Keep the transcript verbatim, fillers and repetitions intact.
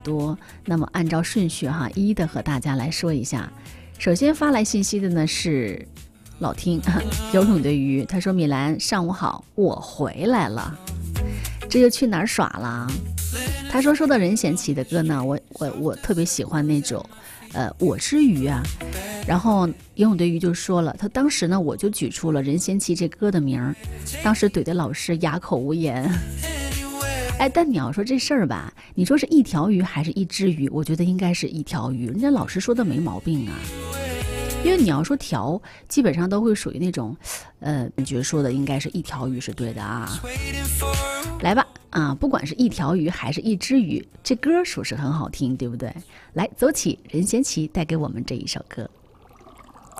多，那么按照顺序哈，一一的和大家来说一下。首先发来信息的呢是老听游泳的鱼，他说米兰上午好，我回来了，这又去哪儿耍了？他说说到任贤齐的歌呢，我我我特别喜欢那种呃我之鱼啊。然后游泳的鱼就说了，他当时呢我就举出了任贤齐这歌的名儿，当时怼的老师哑口无言。哎，但你要说这事儿吧，你说是一条鱼还是一只鱼，我觉得应该是一条鱼，人家老师说的没毛病啊。因为你要说条，基本上都会属于那种呃感觉说的应该是一条鱼是对的啊。来吧啊，不管是一条鱼还是一只鱼，这歌属实很好听，对不对？来，走起，任贤齐带给我们这一首歌。